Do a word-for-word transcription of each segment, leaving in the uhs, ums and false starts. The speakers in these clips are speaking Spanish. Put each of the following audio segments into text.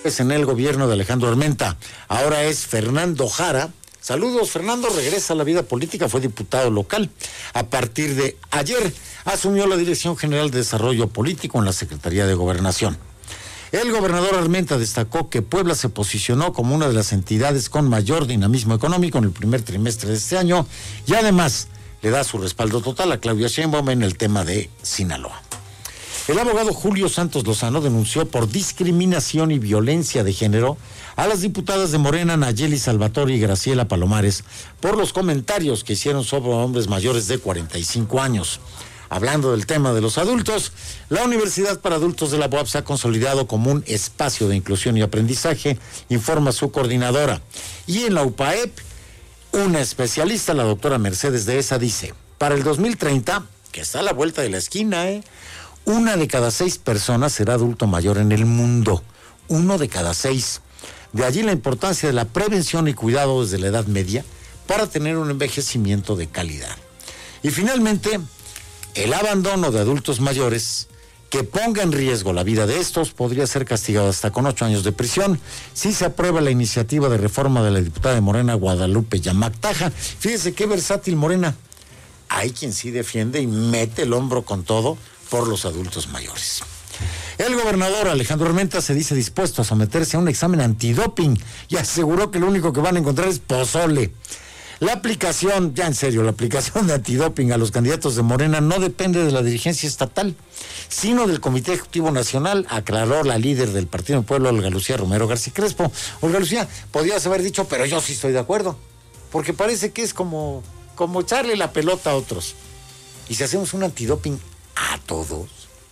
Es en el gobierno de Alejandro Armenta. Ahora es Fernando Jara. Saludos, Fernando regresa a la vida política, fue diputado local. A partir de ayer asumió la Dirección General de Desarrollo Político en la Secretaría de Gobernación. El gobernador Armenta destacó que Puebla se posicionó como una de las entidades con mayor dinamismo económico en el primer trimestre de este año y además le da su respaldo total a Claudia Sheinbaum en el tema de Sinaloa. El abogado Julio Santos Lozano denunció por discriminación y violencia de género a las diputadas de Morena, Nayeli Salvatore y Graciela Palomares, por los comentarios que hicieron sobre hombres mayores de cuarenta y cinco años. Hablando del tema de los adultos, la Universidad para Adultos de la U A P se ha consolidado como un espacio de inclusión y aprendizaje, informa su coordinadora. Y en la U P A E P, una especialista, la doctora Mercedes Dehesa, dice, para el dos mil treinta, que está a la vuelta de la esquina, ¿eh? Una de cada seis personas será adulto mayor en el mundo. Uno de cada seis. De allí la importancia de la prevención y cuidado desde la edad media para tener un envejecimiento de calidad. Y finalmente, el abandono de adultos mayores que ponga en riesgo la vida de estos podría ser castigado hasta con ocho años de prisión si se aprueba la iniciativa de reforma de la diputada de Morena, Guadalupe Yamac Taja. Fíjese qué versátil Morena. Hay quien sí defiende y mete el hombro con todo por los adultos mayores. El gobernador Alejandro Armenta se dice dispuesto a someterse a un examen antidoping y aseguró que lo único que van a encontrar es pozole. La aplicación, ya en serio, la aplicación de antidoping a los candidatos de Morena no depende de la dirigencia estatal, sino del Comité Ejecutivo Nacional, aclaró la líder del Partido del Pueblo, Olga Lucía Romero García Crespo. Olga Lucía, podrías haber dicho, pero yo sí estoy de acuerdo, porque parece que es como, como echarle la pelota a otros. Y si hacemos un antidoping a todos,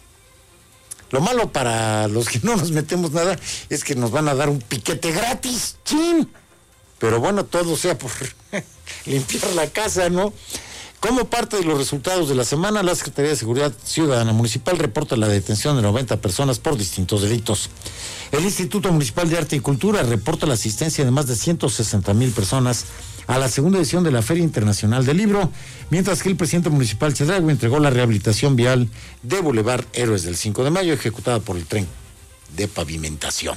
lo malo para los que no nos metemos nada es que nos van a dar un piquete gratis, ¡chin! Pero bueno, todo sea por limpiar la casa, ¿no? Como parte de los resultados de la semana, la Secretaría de Seguridad Ciudadana Municipal reporta la detención de noventa personas por distintos delitos. El Instituto Municipal de Arte y Cultura reporta la asistencia de más de ciento sesenta mil personas a la segunda edición de la Feria Internacional del Libro, mientras que el presidente municipal Chedraui entregó la rehabilitación vial de Boulevard Héroes del cinco de mayo, ejecutada por el tren de pavimentación.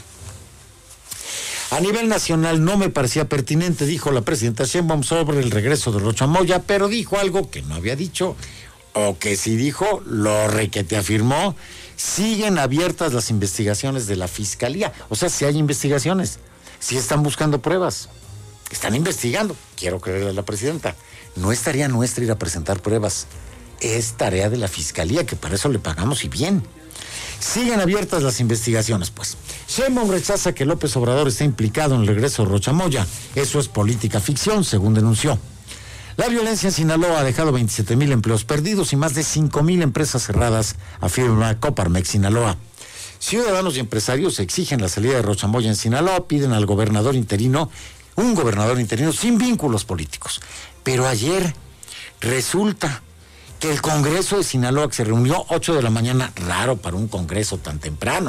A nivel nacional no me parecía pertinente, dijo la presidenta Sheinbaum sobre el regreso de Rocha Moya, pero dijo algo que no había dicho, o que sí dijo, lo requete afirmó, siguen abiertas las investigaciones de la Fiscalía. O sea, si hay investigaciones, si están buscando pruebas, están investigando. Quiero creerle a la presidenta, no es tarea nuestra ir a presentar pruebas, es tarea de la Fiscalía, que para eso le pagamos y bien. Siguen abiertas las investigaciones, pues. Sheinbaum rechaza que López Obrador esté implicado en el regreso de Rocha Moya. Eso es política ficción, según denunció. La violencia en Sinaloa ha dejado veintisiete mil empleos perdidos y más de cinco mil empresas cerradas, afirma Coparmex Sinaloa. Ciudadanos y empresarios exigen la salida de Rocha Moya en Sinaloa, piden al gobernador interino, un gobernador interino sin vínculos políticos. Pero ayer resulta que el Congreso de Sinaloa, que se reunió ocho de la mañana, raro para un Congreso tan temprano,